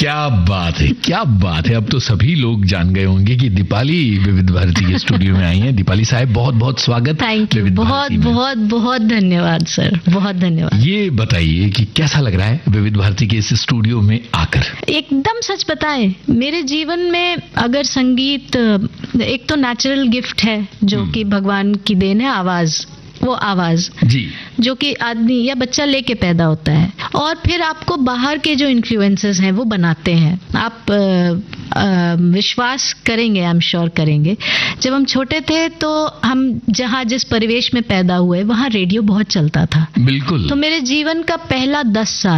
क्या बात है, क्या बात है। अब तो सभी लोग जान गए होंगे कि दीपाली विविध भारती के स्टूडियो में आई हैं। दीपाली साहब, बहुत बहुत स्वागत। थैंक यू, बहुत बहुत बहुत धन्यवाद सर, बहुत धन्यवाद। ये बताइए कि कैसा लग रहा है विविध भारती के इस स्टूडियो में आकर? एकदम सच बताएं, मेरे जीवन में अगर संगीत एक तो नेचुरल गिफ्ट है जो कि भगवान की देन है, आवाज, वो आवाज जी, जो कि आदमी या बच्चा लेके पैदा होता है, और फिर आपको बाहर के जो इन्फ्लुएंसेस हैं वो बनाते हैं। आप विश्वास करेंगे, आई एम श्योर करेंगे, जब हम छोटे थे तो हम जहाँ जिस परिवेश में पैदा हुए वहाँ रेडियो बहुत चलता था। बिल्कुल। तो मेरे जीवन का पहला 10 साल